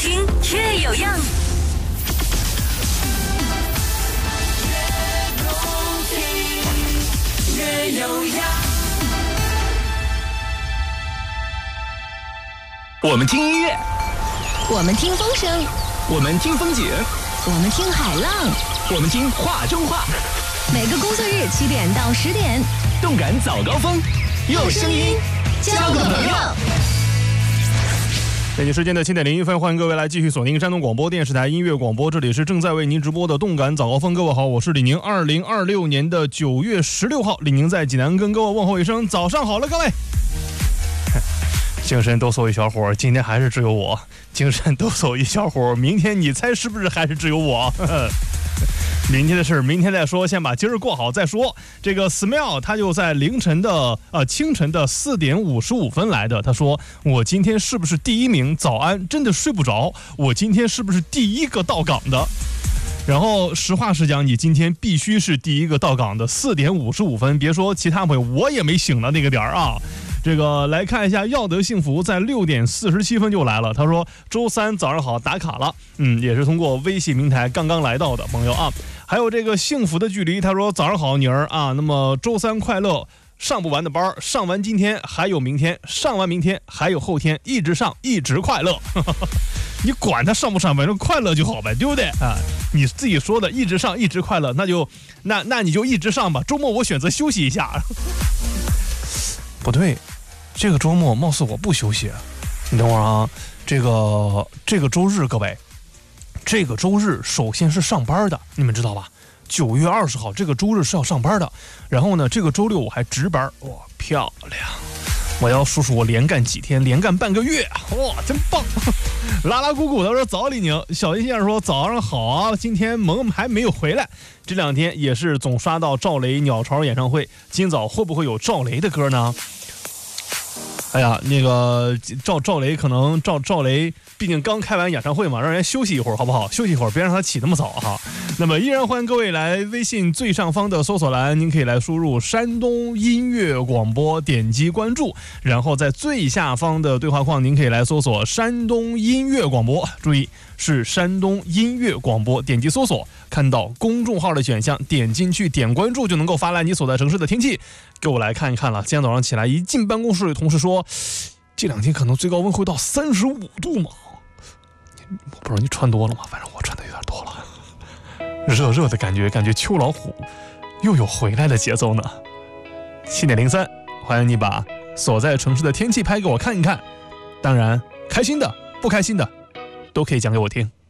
听越有样。越有样。 我们听音乐， 我们听风声， 我们听风景， 我们听海浪， 我们听话中话。 每个工作日7点到10点， 动感早高峰，用声音交个朋友。 北京时间的7点01分，欢迎各位来继续锁定山东广播电视台音乐广播，这里是正在为您直播的动感早高峰。各位好，我是李宁。2026年的9月16号，李宁在济南跟各位问候一声早上好了，各位。精神抖擞一小伙，今天还是只有我。精神抖擞一小伙，明天你猜是不是还是只有我？明天的事明天再说，先把今儿过好再说。这个 Smell 他就在清晨的4点55分来的。他说：“我今天是不是第一名？早安，真的睡不着。我今天是不是第一个到岗的？”然后实话实讲，你今天必须是第一个到岗的。4点55分，别说其他朋友，我也没醒到那个点儿啊。这个来看一下，耀德幸福在6点47分就来了。他说：“周三早上好，打卡了。”也是通过微信平台刚刚来到的朋友啊。还有这个幸福的距离，他说：“早上好，女儿啊。那么周三快乐，上不完的班，上完今天还有明天，上完明天还有后天，一直上，一直快乐。”你管他上不上，反正快乐就好呗，对不对啊？你自己说的一直上，一直快乐，那你就一直上吧。周末我选择休息一下。不对，这个周末貌似我不休息。你等会儿啊，这个周日，各位，这个周日首先是上班的，你们知道吧？9月20号这个周日是要上班的。然后呢，这个周六我还值班，哇，漂亮！我要数数我连干几天，连干半个月，哇，真棒！拉拉鼓鼓的说早，李宁。小金先生说早上好啊，今天萌还没有回来，这2天也是总刷到赵雷鸟巢演唱会，今早会不会有赵雷的歌呢？哎呀，那个赵雷可能赵雷毕竟刚开完演唱会嘛，让人休息一会儿好不好？休息一会儿，别让他起那么早哈。那么依然欢迎各位来微信最上方的搜索栏，您可以来输入山东音乐广播，点击关注，然后在最下方的对话框您可以来搜索山东音乐广播，注意是山东音乐广播，点击搜索，看到公众号的选项，点进去点关注就能够发来你所在城市的天气。给我来看一看了，今天早上起来一进办公室，有同事说这2天可能最高温会到35度嘛。我不知道你穿多了吗？反正我穿的有点多了，热热的感觉秋老虎又有回来的节奏呢。7点03，欢迎你把所在城市的天气拍给我看一看，当然开心的不开心的都可以讲给我听。